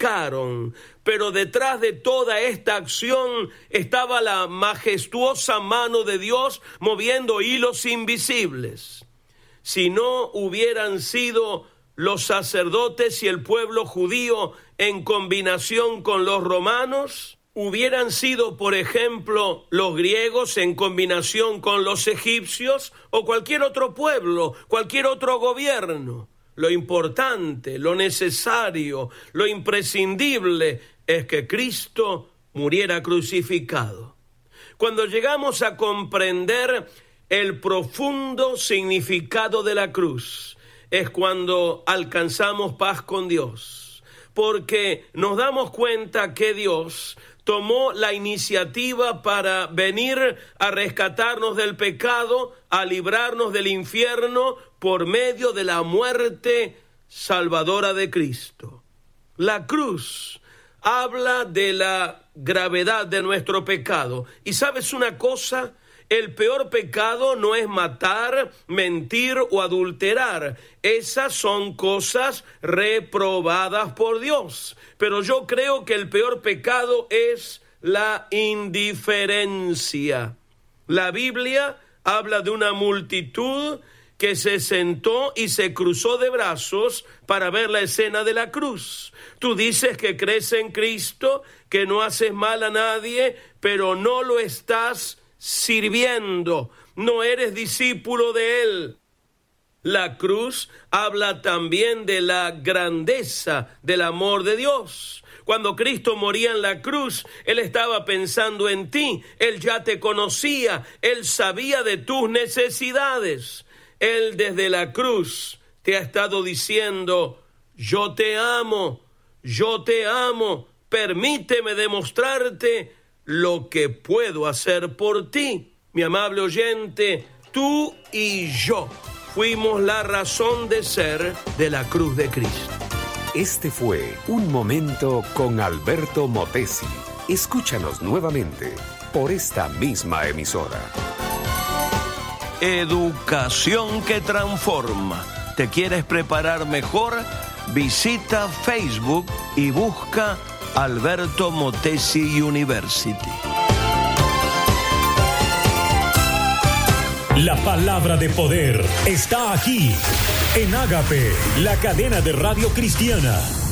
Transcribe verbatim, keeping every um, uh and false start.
crucificaron, pero detrás de toda esta acción estaba la majestuosa mano de Dios moviendo hilos invisibles. Si no hubieran sido los sacerdotes y el pueblo judío en combinación con los romanos, hubieran sido, por ejemplo, los griegos en combinación con los egipcios o cualquier otro pueblo, cualquier otro gobierno. Lo importante, lo necesario, lo imprescindible es que Cristo muriera crucificado. Cuando llegamos a comprender el profundo significado de la cruz, es cuando alcanzamos paz con Dios, porque nos damos cuenta que Dios tomó la iniciativa para venir a rescatarnos del pecado, a librarnos del infierno por medio de la muerte salvadora de Cristo. La cruz habla de la gravedad de nuestro pecado. ¿Y sabes una cosa? El peor pecado no es matar, mentir o adulterar. Esas son cosas reprobadas por Dios. Pero yo creo que el peor pecado es la indiferencia. La Biblia habla de una multitud que se sentó y se cruzó de brazos para ver la escena de la cruz. Tú dices que crees en Cristo, que no haces mal a nadie, pero no lo estás sirviendo, no eres discípulo de Él. La cruz habla también de la grandeza del amor de Dios. Cuando Cristo moría en la cruz, Él estaba pensando en ti, Él ya te conocía, Él sabía de tus necesidades. Él desde la cruz te ha estado diciendo: yo te amo, yo te amo, permíteme demostrarte lo que puedo hacer por ti. Mi amable oyente, tú y yo fuimos la razón de ser de la cruz de Cristo. Este fue Un Momento con Alberto Motesi. Escúchanos nuevamente por esta misma emisora. Educación que transforma. ¿Te quieres preparar mejor? Visita Facebook y busca Alberto Motesi University. La palabra de poder está aquí, en Ágape, la cadena de radio cristiana.